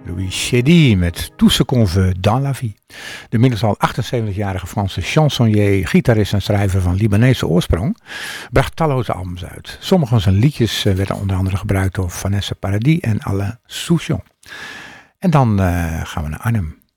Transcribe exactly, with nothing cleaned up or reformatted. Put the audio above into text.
Louis Chédid met Tout ce qu'on veut dans la vie. De inmiddels al achtenzeventigjarige Franse chansonnier, gitarist en schrijver van Libanese oorsprong bracht talloze albums uit. Sommige van zijn liedjes werden onder andere gebruikt door Vanessa Paradis en Alain Souchon. En dan uh, gaan we naar Arnhem.